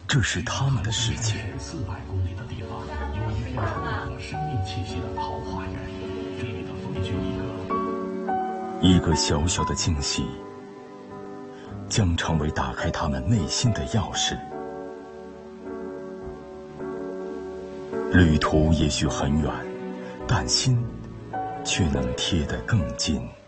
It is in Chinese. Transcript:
这是他们的世界。 400公里的地方，有一片充满了生命气息的桃花源，这里的风居一个小小的惊喜，将成为打开他们内心的钥匙。旅途也许很远，但心却能贴得更近。